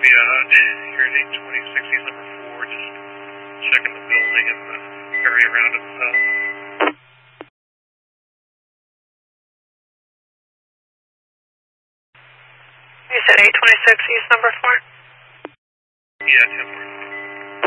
Here at 826 East number 4, just checking the building and the area around it. You said 826 East number 4? Yeah, 10